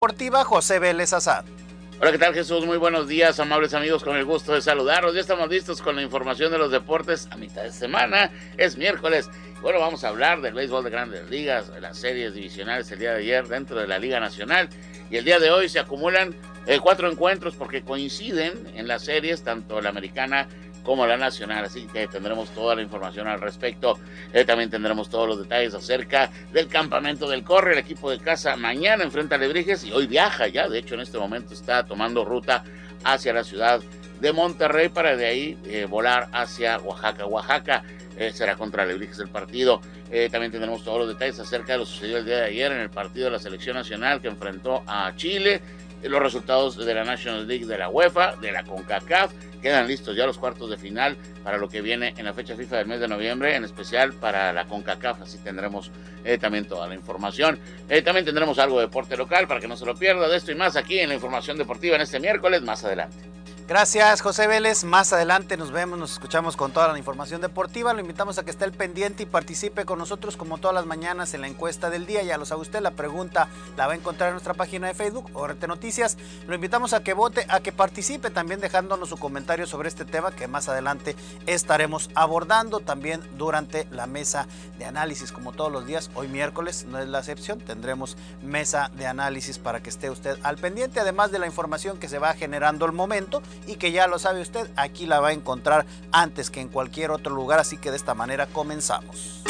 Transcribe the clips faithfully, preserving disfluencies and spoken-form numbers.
Deportiva, José Vélez Azad. Hola, ¿qué tal, Jesús? Muy buenos días, amables amigos, con el gusto de saludarlos. Ya estamos listos con la información de los deportes a mitad de semana. Es miércoles. Bueno, vamos a hablar del béisbol de Grandes Ligas, de las series divisionales el día de ayer dentro de la Liga Nacional. Y el día de hoy se acumulan eh, cuatro encuentros porque coinciden en las series, tanto la americana como la nacional, así que tendremos toda la información al respecto. Eh, también tendremos todos los detalles acerca del campamento del Corre. El equipo de casa mañana enfrenta a Alebrijes y hoy viaja ya, de hecho en este momento está tomando ruta hacia la ciudad de Monterrey para de ahí eh, volar hacia Oaxaca. Oaxaca eh, será contra Alebrijes el partido. Eh, también tendremos todos los detalles acerca de lo sucedido el día de ayer en el partido de la selección nacional que enfrentó a Chile, los resultados de la National League de la UEFA, de la CONCACAF. Quedan listos ya los cuartos de final para lo que viene en la fecha FIFA del mes de noviembre, en especial para la CONCACAF, así tendremos eh, también toda la información. Eh, también tendremos algo de deporte local para que no se lo pierda, de esto y más aquí en la información deportiva en este miércoles, más adelante. Gracias, José Vélez. Más adelante nos vemos, nos escuchamos con toda la información deportiva. Lo invitamos a que esté al pendiente y participe con nosotros como todas las mañanas en la encuesta del día. Ya lo sabe usted, la pregunta la va a encontrar en nuestra página de Facebook, O R T Noticias. Lo invitamos a que vote, a que participe también dejándonos su comentario sobre este tema que más adelante estaremos abordando también durante la mesa de análisis. Como todos los días, hoy miércoles no es la excepción, tendremos mesa de análisis para que esté usted al pendiente, además de la información que se va generando al momento y que ya lo sabe usted, aquí la va a encontrar antes que en cualquier otro lugar, así que de esta manera comenzamos.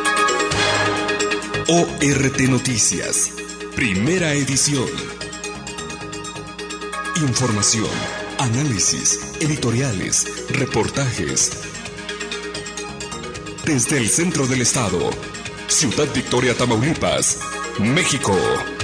O R T Noticias, primera edición. Información, análisis, editoriales, reportajes. Desde el centro del estado, Ciudad Victoria, Tamaulipas, México.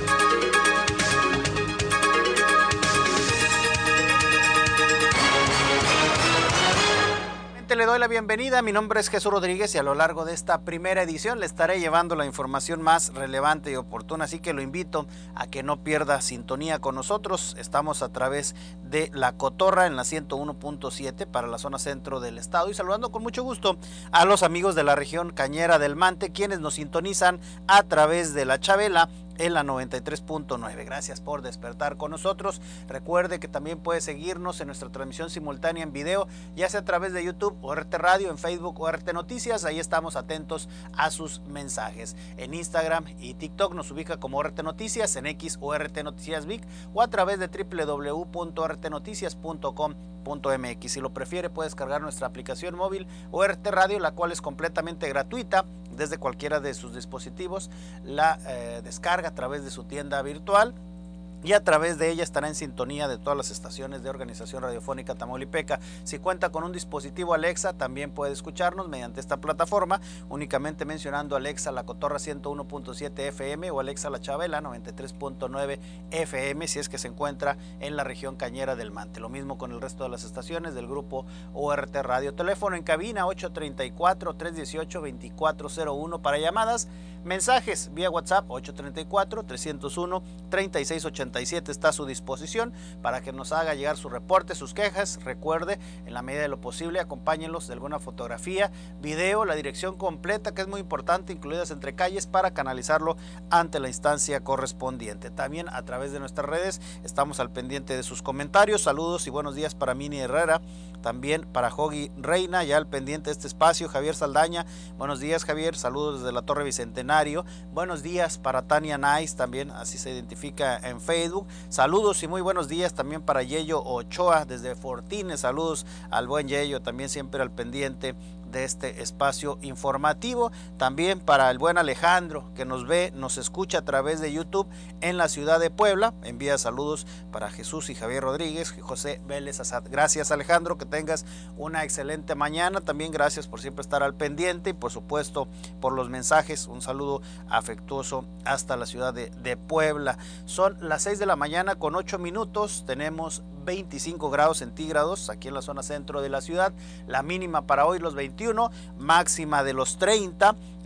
Le doy la bienvenida, mi nombre es Jesús Rodríguez y a lo largo de esta primera edición le estaré llevando la información más relevante y oportuna, así que lo invito a que no pierda sintonía con nosotros. Estamos a través de La Cotorra en la ciento uno punto siete para la zona centro del estado y saludando con mucho gusto a los amigos de la región Cañera del Mante, quienes nos sintonizan a través de La Chabela en la noventa y tres punto nueve. Gracias por despertar con nosotros. Recuerde que también puede seguirnos en nuestra transmisión simultánea en video, ya sea a través de YouTube, O R T Radio, en Facebook, O R T Noticias. Ahí estamos atentos a sus mensajes. En Instagram y TikTok nos ubica como O R T Noticias, en X O R T Noticias Vic o a través de doble u doble u doble u punto o r t noticias punto com punto m x. Si lo prefiere puede descargar nuestra aplicación móvil O R T Radio, la cual es completamente gratuita desde cualquiera de sus dispositivos. La eh, descarga a través de su tienda virtual y a través de ella estará en sintonía de todas las estaciones de Organización Radiofónica Tamaulipeca. Si cuenta con un dispositivo Alexa, también puede escucharnos mediante esta plataforma, únicamente mencionando Alexa La Cotorra ciento uno punto siete F M o Alexa La Chabela noventa y tres punto nueve F M, si es que se encuentra en la región Cañera del Mante. Lo mismo con el resto de las estaciones del grupo O R T Radio. Teléfono en cabina ocho treinta y cuatro, trescientos dieciocho, veinticuatro cero uno para llamadas. Mensajes vía WhatsApp ocho treinta y cuatro, trescientos uno, treinta y seis ochenta y siete está a su disposición para que nos haga llegar su reporte, sus quejas. Recuerde, en la medida de lo posible, acompáñenlos de alguna fotografía, video, la dirección completa, que es muy importante, incluidas entre calles, para canalizarlo ante la instancia correspondiente. También a través de nuestras redes estamos al pendiente de sus comentarios. Saludos y buenos días para Mini Herrera, también para Jogi Reina, ya al pendiente de este espacio. Javier Saldaña, buenos días Javier, saludos desde la Torre Bicentenario. Buenos días para Tania Nice, también así se identifica en Facebook. Saludos y muy buenos días también para Yeyo Ochoa desde Fortines. Saludos al buen Yeyo, también siempre al pendiente de este espacio informativo. También para el buen Alejandro, que nos ve, nos escucha a través de YouTube en la ciudad de Puebla. Envía saludos para Jesús y Javier Rodríguez y José Vélez Azad. Gracias, Alejandro, que tengas una excelente mañana. También gracias por siempre estar al pendiente y por supuesto por los mensajes. Un saludo afectuoso hasta la ciudad de, de Puebla. Son las seis de la mañana con ocho minutos. Tenemos veinticinco grados centígrados aquí en la zona centro de la ciudad. La mínima para hoy los veintiuno, máxima de los treinta.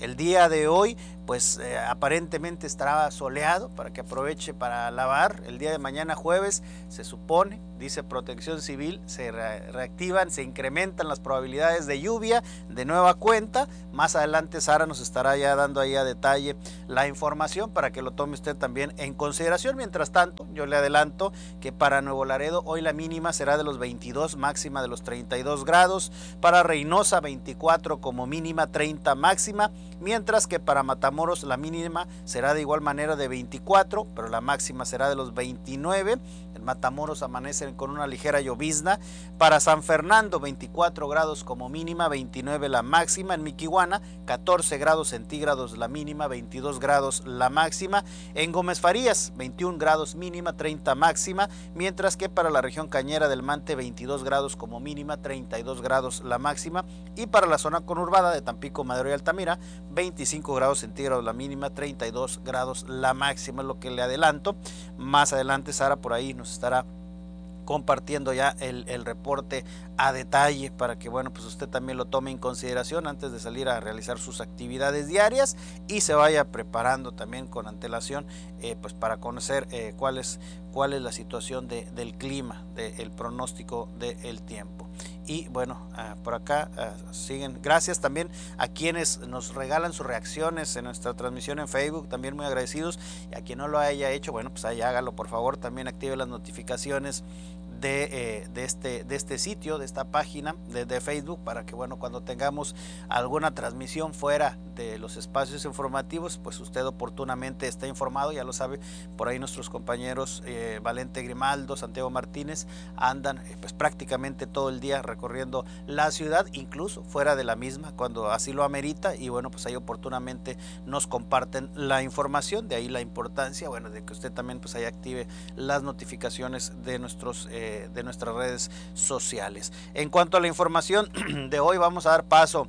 El día de hoy pues eh, aparentemente estará soleado para que aproveche para lavar. El día de mañana jueves se supone, dice Protección Civil, se re reactivan, se incrementan las probabilidades de lluvia de nueva cuenta. Más adelante Sara nos estará ya dando ahí a detalle la información para que lo tome usted también en consideración. Mientras tanto, yo le adelanto que para Nuevo Laredo hoy la mínima será de los veintidós, máxima de los treinta y dos grados. Para Reynosa veinticuatro como mínima, treinta máxima. Mientras que para Matamoros la mínima será de igual manera de veinticuatro, pero la máxima será de los veintinueve. En Matamoros amanecen con una ligera llovizna. Para San Fernando veinticuatro grados como mínima, veintinueve la máxima. En Miquihuana catorce grados centígrados la mínima, veintidós grados la máxima. En Gómez Farías veintiún grados mínima, treinta máxima. Mientras que para la región Cañera del Mante veintidós grados como mínima, treinta y dos grados la máxima. Y para la zona conurbada de Tampico, Madero y Altamira veinticinco grados centígrados la mínima, treinta y dos grados la máxima, es lo que le adelanto. Más adelante Sara por ahí nos estará compartiendo ya el, el reporte a detalle para que bueno pues usted también lo tome en consideración antes de salir a realizar sus actividades diarias y se vaya preparando también con antelación eh, pues para conocer eh, cuál es cuál es la situación de, del clima, del pronóstico del tiempo. Y bueno, uh, por acá uh, siguen, gracias también a quienes nos regalan sus reacciones en nuestra transmisión en Facebook, también muy agradecidos. Y a quien no lo haya hecho, bueno pues ahí hágalo por favor, también active las notificaciones de, eh, de, este, de este sitio, de esta página de, de Facebook, para que bueno, cuando tengamos alguna transmisión fuera de los espacios informativos, pues usted oportunamente está informado. Ya lo sabe, por ahí nuestros compañeros eh, Valente Grimaldo, Santiago Martínez andan eh, pues prácticamente todo el día recorriendo la ciudad, incluso fuera de la misma cuando así lo amerita, y bueno pues ahí oportunamente nos comparten la información. De ahí la importancia bueno de que usted también pues ahí active las notificaciones de nuestros eh, de nuestras redes sociales. En cuanto a la información de hoy, vamos a dar paso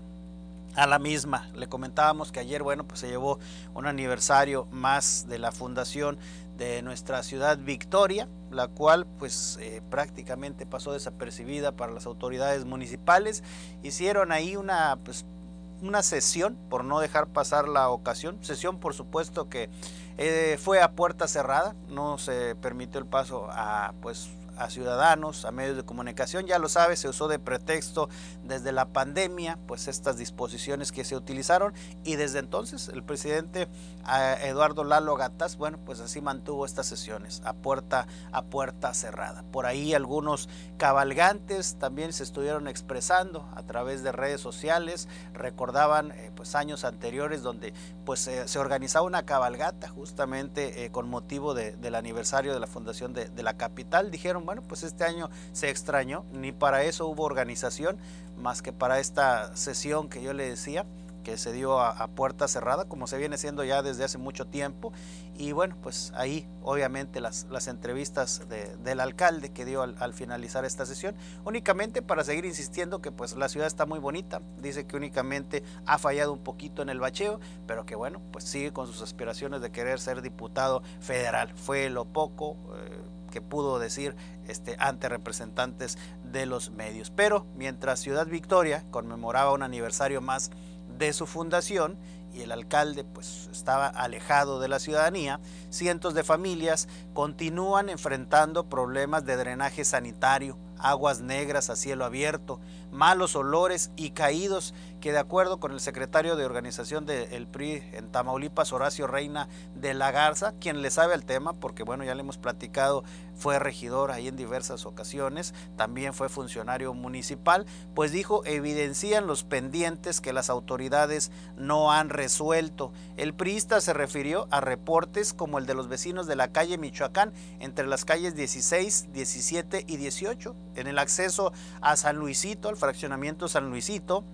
a la misma. Le comentábamos que ayer bueno pues se llevó un aniversario más de la fundación de nuestra ciudad Victoria, la cual pues eh, prácticamente pasó desapercibida para las autoridades municipales. Hicieron ahí una pues una sesión por no dejar pasar la ocasión, sesión por supuesto que eh, fue a puerta cerrada, no se permitió el paso a pues a ciudadanos, a medios de comunicación. Ya lo sabe, se usó de pretexto desde la pandemia pues estas disposiciones que se utilizaron, y desde entonces el presidente Eduardo Lalo Gataz bueno pues así mantuvo estas sesiones a puerta a puerta cerrada. Por ahí algunos cabalgantes también se estuvieron expresando a través de redes sociales, recordaban eh, pues años anteriores donde pues eh, se organizaba una cabalgata justamente eh, con motivo de, del aniversario de la fundación de, de la capital. Dijeron bueno pues este año se extrañó, ni para eso hubo organización más que para esta sesión que yo le decía que se dio a, a puerta cerrada, como se viene haciendo ya desde hace mucho tiempo. Y bueno pues ahí obviamente las, las entrevistas de, del alcalde que dio al, al finalizar esta sesión, únicamente para seguir insistiendo que pues la ciudad está muy bonita. Dice que únicamente ha fallado un poquito en el bacheo, pero que bueno pues sigue con sus aspiraciones de querer ser diputado federal. Fue lo poco eh, que pudo decir este, ante representantes de los medios. Pero mientras Ciudad Victoria conmemoraba un aniversario más de su fundación y el alcalde pues estaba alejado de la ciudadanía, cientos de familias continúan enfrentando problemas de drenaje sanitario, aguas negras a cielo abierto, malos olores y caídos que, de acuerdo con el secretario de organización del P R I en Tamaulipas, Horacio Reina de la Garza, quien le sabe al tema porque bueno ya le hemos platicado, fue regidor ahí en diversas ocasiones, también fue funcionario municipal, pues dijo evidencian los pendientes que las autoridades no han resuelto. El priista se refirió a reportes como el de los vecinos de la calle Michoacán, entre las calles dieciséis, diecisiete y dieciocho, en el acceso a San Luisito, al fraccionamiento San Luisito,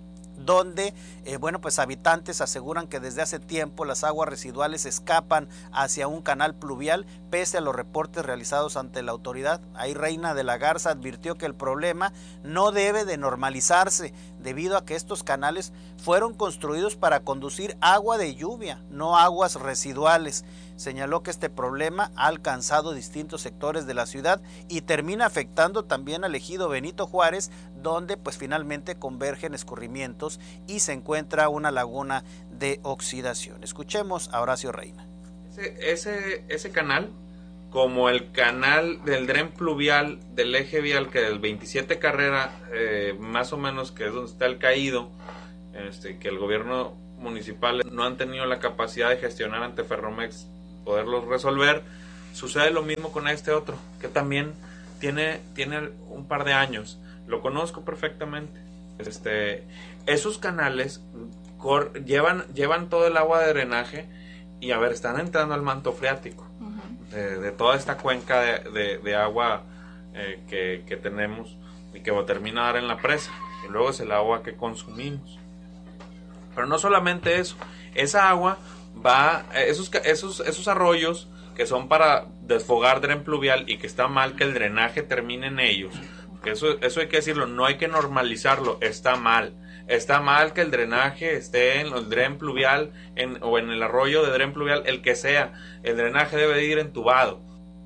donde eh, bueno pues habitantes aseguran que desde hace tiempo las aguas residuales escapan hacia un canal pluvial pese a los reportes realizados ante la autoridad. Ahí Reina de la Garza advirtió que el problema no debe de normalizarse debido a que estos canales fueron construidos para conducir agua de lluvia, no aguas residuales. Señaló que este problema ha alcanzado distintos sectores de la ciudad y termina afectando también al ejido Benito Juárez, donde pues finalmente convergen escurrimientos y se encuentra una laguna de oxidación. Escuchemos a Horacio Reina. Ese, ese, ese canal, como el canal del dren pluvial del eje vial, que del veintisiete Carrera, eh, más o menos, que es donde está el caído, este, que el gobierno municipal no han tenido la capacidad de gestionar ante Ferromex, poderlos resolver. Sucede lo mismo con este otro, que también tiene, tiene un par de años. Lo conozco perfectamente. Este, esos canales cor, llevan, llevan todo el agua de drenaje y, a ver, están entrando al manto freático uh-huh. de, de toda esta cuenca de, de, de agua eh, que, que tenemos y que va a terminar en la presa. Y luego es el agua que consumimos. Pero no solamente eso, esa agua va, esos, esos, esos arroyos que son para desfogar dren pluvial y que está mal que el drenaje termine en ellos, porque eso, eso hay que decirlo, no hay que normalizarlo, está mal. Está mal que el drenaje esté en el dren pluvial en, o en el arroyo de dren pluvial, el que sea, el drenaje debe de ir entubado.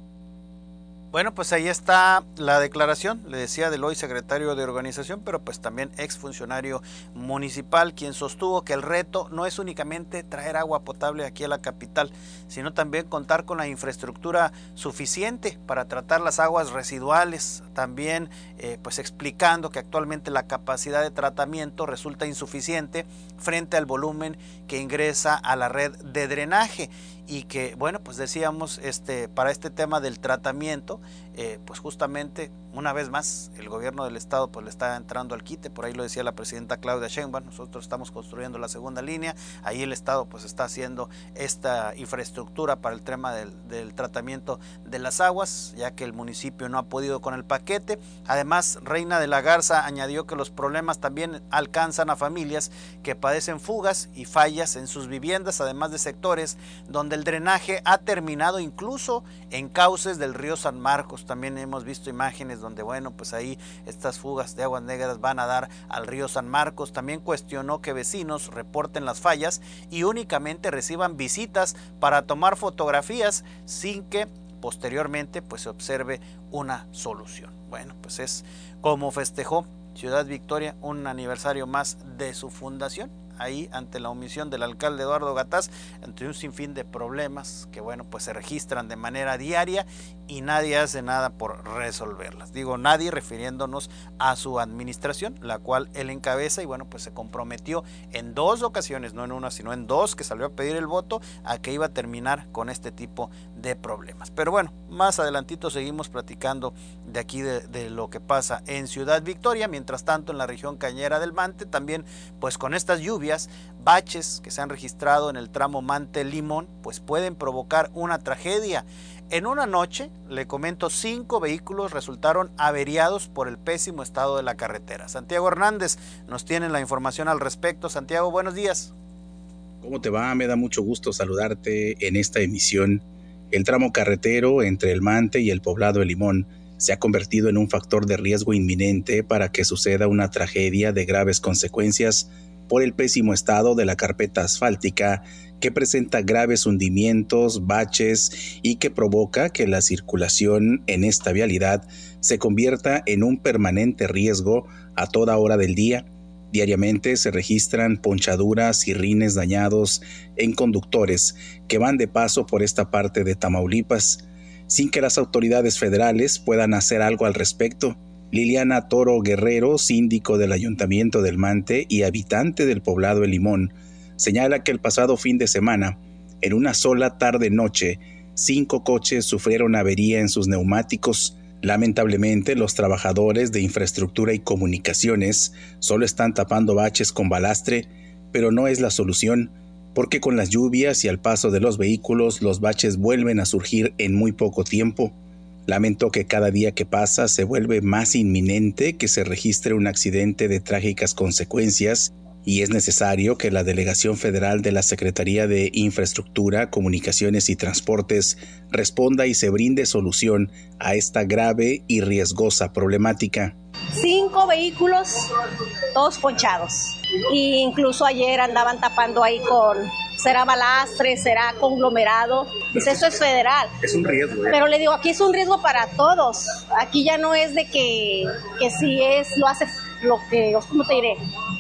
Bueno, pues ahí está la declaración, le decía, del hoy secretario de organización, pero pues también exfuncionario municipal, quien sostuvo que el reto no es únicamente traer agua potable aquí a la capital, sino también contar con la infraestructura suficiente para tratar las aguas residuales, también eh, pues explicando que actualmente la capacidad de tratamiento resulta insuficiente frente al volumen que ingresa a la red de drenaje. Y que, bueno, pues decíamos, este, para este tema del tratamiento, eh, pues justamente, una vez más, el gobierno del estado pues le está entrando al quite. Por ahí lo decía la presidenta Claudia Sheinbaum, nosotros estamos construyendo la segunda línea, ahí el estado pues está haciendo esta infraestructura para el tema del, del tratamiento de las aguas, ya que el municipio no ha podido con el paquete. Además, Reina de la Garza añadió que los problemas también alcanzan a familias que padecen fugas y fallas en sus viviendas, además de sectores donde el drenaje ha terminado incluso en cauces del río San Marcos. También hemos visto imágenes donde, bueno, pues ahí estas fugas de aguas negras van a dar al río San Marcos. También cuestionó que vecinos reporten las fallas y únicamente reciban visitas para tomar fotografías sin que posteriormente pues se observe una solución. Bueno, pues es como festejó Ciudad Victoria un aniversario más de su fundación, ahí ante la omisión del alcalde Eduardo Gataz, entre un sinfín de problemas que, bueno, pues se registran de manera diaria y nadie hace nada por resolverlas. Digo nadie refiriéndonos a su administración, la cual él encabeza, y bueno, pues se comprometió en dos ocasiones, no en una sino en dos, que salió a pedir el voto, a que iba a terminar con este tipo de problemas. Pero bueno, más adelantito seguimos platicando de aquí de, de lo que pasa en Ciudad Victoria. Mientras tanto, en la región cañera del Mante, también pues con estas lluvias, baches que se han registrado en el tramo Mante-Limón, pues pueden provocar una tragedia. En una noche, le comento, cinco vehículos resultaron averiados por el pésimo estado de la carretera. Santiago Hernández nos tiene la información al respecto. Santiago, buenos días. ¿Cómo te va? Me da mucho gusto saludarte en esta emisión. El tramo carretero entre el Mante y el poblado de Limón se ha convertido en un factor de riesgo inminente para que suceda una tragedia de graves consecuencias por el pésimo estado de la carpeta asfáltica, que presenta graves hundimientos, baches y que provoca que la circulación en esta vialidad se convierta en un permanente riesgo a toda hora del día. Diariamente se registran ponchaduras y rines dañados en conductores que van de paso por esta parte de Tamaulipas, sin que las autoridades federales puedan hacer algo al respecto. Liliana Toro Guerrero, síndico del Ayuntamiento del Mante y habitante del poblado de Limón, señala que el pasado fin de semana, en una sola tarde-noche, cinco coches sufrieron avería en sus neumáticos. Lamentablemente, los trabajadores de infraestructura y comunicaciones solo están tapando baches con balastre, pero no es la solución, porque con las lluvias y al paso de los vehículos, los baches vuelven a surgir en muy poco tiempo. Lamentó que cada día que pasa se vuelve más inminente que se registre un accidente de trágicas consecuencias y es necesario que la Delegación Federal de la Secretaría de Infraestructura, Comunicaciones y Transportes responda y se brinde solución a esta grave y riesgosa problemática. Cinco vehículos, todos ponchados. E incluso ayer andaban tapando ahí con, será balastre, será conglomerado. Dice, eso es federal. Es un riesgo. ¿eh? Pero le digo, aquí es un riesgo para todos. Aquí ya no es de que, que si es, lo hace, lo que, ¿cómo te diré?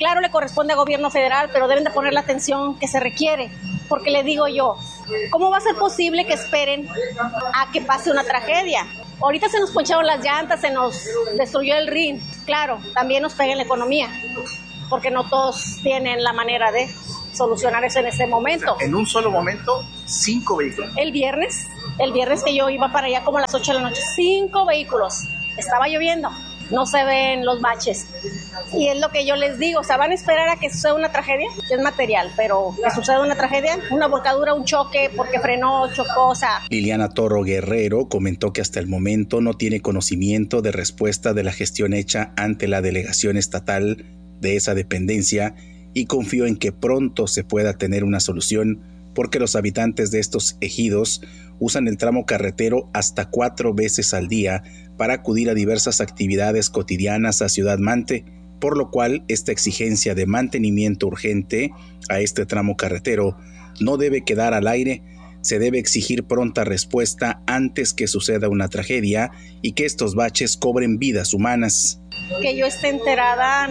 claro, le corresponde al gobierno federal, pero deben de poner la atención que se requiere, porque le digo yo, ¿cómo va a ser posible que esperen a que pase una tragedia? Ahorita se nos poncharon las llantas, se nos destruyó el rin, claro, también nos pega en la economía, porque no todos tienen la manera de solucionar eso en este momento. O sea, en un solo momento, cinco vehículos. El viernes, el viernes que yo iba para allá como a las ocho de la noche, cinco vehículos, estaba lloviendo. No se ven los baches. Y es lo que yo les digo, o sea, van a esperar a que suceda una tragedia, que es material, pero que suceda una tragedia, una volcadura, un choque, porque frenó, chocó, o sea. Liliana Toro Guerrero comentó que hasta el momento no tiene conocimiento de respuesta de la gestión hecha ante la delegación estatal de esa dependencia y confió en que pronto se pueda tener una solución porque los habitantes de estos ejidos usan el tramo carretero hasta cuatro veces al día para acudir a diversas actividades cotidianas a Ciudad Mante, por lo cual esta exigencia de mantenimiento urgente a este tramo carretero no debe quedar al aire, se debe exigir pronta respuesta antes que suceda una tragedia y que estos baches cobren vidas humanas. Que yo esté enterada,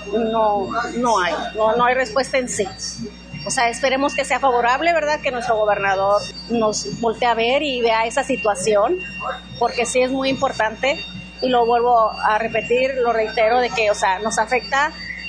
no, no hay, no, no hay respuesta en sí. O sea, esperemos que sea favorable, ¿verdad? Que nuestro gobernador nos voltee a ver y vea esa situación, porque sí es muy importante, y lo vuelvo a repetir, lo reitero, de que, o sea, nos afecta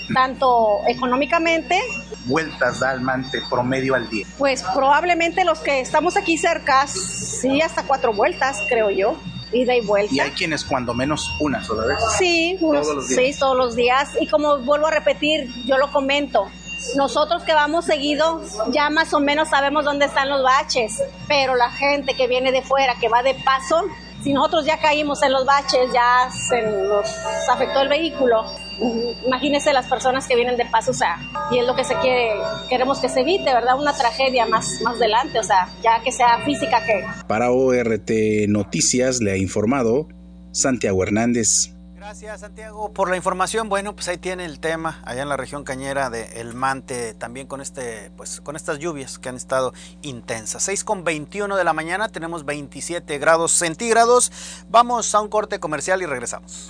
tanto económicamente. ¿Vueltas da al Mante promedio al día? Pues probablemente los que estamos aquí cerca, sí, hasta cuatro vueltas, creo yo, ida y vuelta. Y hay quienes cuando menos una sola vez. Sí, unos, todos los días. Sí, todos los días, y como vuelvo a repetir, yo lo comento, nosotros que vamos seguido ya más o menos sabemos dónde están los baches, pero la gente que viene de fuera, que va de paso, si nosotros ya caímos en los baches, ya se nos afectó el vehículo, imagínense las personas que vienen de paso, o sea, y es lo que se quiere, queremos que se evite, ¿verdad? Una tragedia más, más adelante, o sea, ya que sea física que... Para O R T Noticias le ha informado Santiago Hernández. Gracias, Santiago, por la información. Bueno, pues ahí tiene el tema allá en la región cañera de El Mante, también con este, pues con estas lluvias que han estado intensas. seis con veintiuno de la mañana, tenemos veintisiete grados centígrados. Vamos a un corte comercial y regresamos.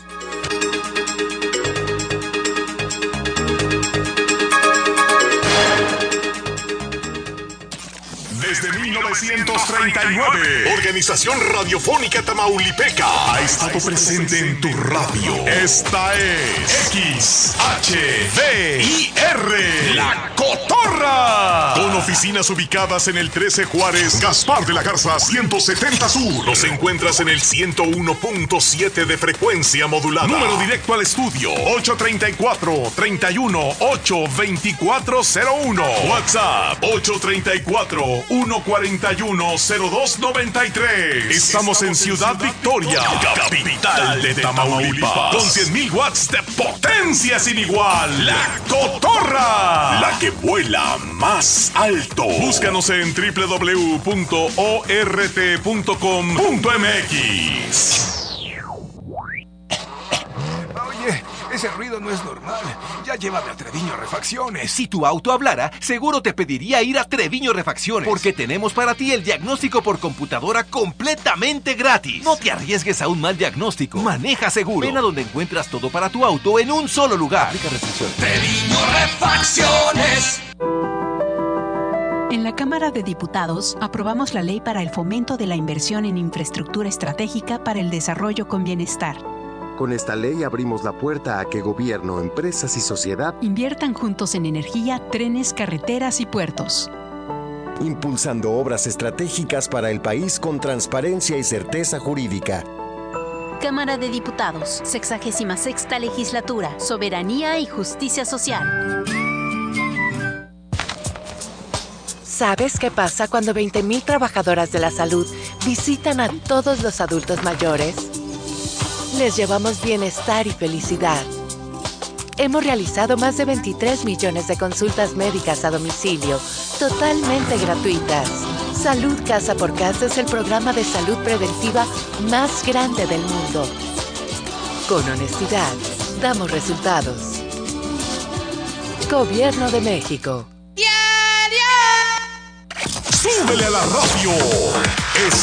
Desde mil novecientos treinta y nueve, Organización Radiofónica Tamaulipeca ha estado presente en tu radio. Esta es X H D I R, La Cotorra. Con oficinas ubicadas en el trece Juárez, Gaspar de la Garza ciento setenta Sur. Los encuentras en el ciento uno punto siete de frecuencia modulada. Número directo al estudio ocho treinta y cuatro, treinta y uno, ocho veinticuatro cero uno. WhatsApp ocho treinta y cuatro, uno cuarenta y uno, cero dos noventa y tres. Estamos en Ciudad Victoria, capital de Tamaulipas, con cien mil watts de potencia sin igual. La Cotorra, la que vuela más alto. Búscanos en doble u doble u doble u punto o r t punto com punto m x. Ese ruido no es normal. Ya llévame a Treviño Refacciones. Si tu auto hablara, seguro te pediría ir a Treviño Refacciones, porque tenemos para ti el diagnóstico por computadora completamente gratis. No te arriesgues a un mal diagnóstico. Maneja seguro. Ven a donde encuentras todo para tu auto en un solo lugar. Aplica restricciones. Treviño Refacciones. En la Cámara de Diputados aprobamos la ley para el fomento de la inversión en infraestructura estratégica para el desarrollo con bienestar. Con esta ley abrimos la puerta a que gobierno, empresas y sociedad inviertan juntos en energía, trenes, carreteras y puertos, impulsando obras estratégicas para el país con transparencia y certeza jurídica. Cámara de Diputados, sexagésima sexta legislatura, soberanía y justicia social. ¿Sabes qué pasa cuando veinte mil trabajadoras de la salud visitan a todos los adultos mayores? Les llevamos bienestar y felicidad. Hemos realizado más de veintitrés millones de consultas médicas a domicilio, totalmente gratuitas. Salud Casa por Casa es el programa de salud preventiva más grande del mundo. Con honestidad, damos resultados. Gobierno de México. ¡Súbele a la radio!